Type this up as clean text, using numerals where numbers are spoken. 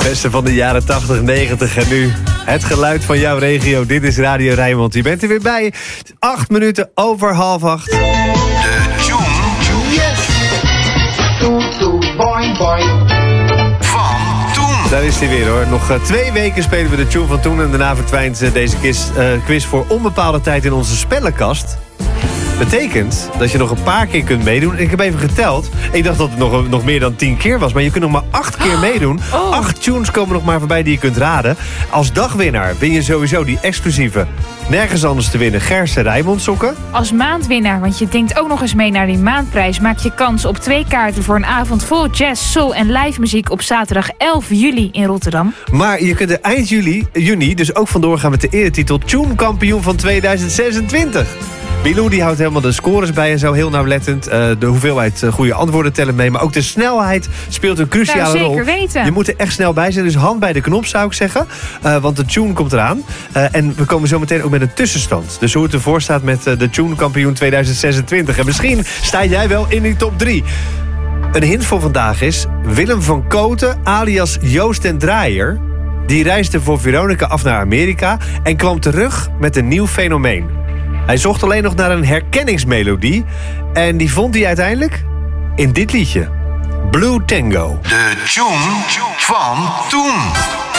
Beste van de jaren 80, 90 en nu het geluid van jouw regio. Dit is Radio Rijnmond. Je bent er weer bij. 8 minuten over 7:30. De Tune. Yes! Boing, boing. Van toen. Daar is hij weer hoor. Nog 2 weken spelen we de Tune van toen. En daarna verdwijnt deze quiz voor onbepaalde tijd in onze spellenkast. Betekent dat je nog een paar keer kunt meedoen. Ik heb even geteld. Ik dacht dat het nog meer dan 10 keer was. Maar je kunt nog maar 8 keer meedoen. 8 tunes komen nog maar voorbij die je kunt raden. Als dagwinnaar win je sowieso die exclusieve, nergens anders te winnen, Gerse Rijnmond sokken. Als maandwinnaar, want je denkt ook nog eens mee naar die maandprijs, maak je kans op 2 kaarten voor een avond vol jazz, soul en live muziek op zaterdag 11 juli in Rotterdam. Maar je kunt er eind juni dus ook vandoor gaan met de eretitel Tune kampioen van 2026. Bilou die houdt helemaal de scores bij en zo, heel nauwlettend. De hoeveelheid goede antwoorden tellen mee. Maar ook de snelheid speelt een cruciale rol. Zeker weten. Je moet er echt snel bij zijn. Dus hand bij de knop zou ik zeggen. Want de tune komt eraan. En we komen zo meteen ook met een tussenstand. Dus hoe het ervoor staat met de Tune kampioen 2026. En misschien sta jij wel in die top 3. Een hint voor vandaag is Willem van Kooten alias Joost den Draaier. Die reisde voor Veronica af naar Amerika en kwam terug met een nieuw fenomeen. Hij zocht alleen nog naar een herkenningsmelodie. En die vond hij uiteindelijk in dit liedje. Blue Tango. De Tune van toen.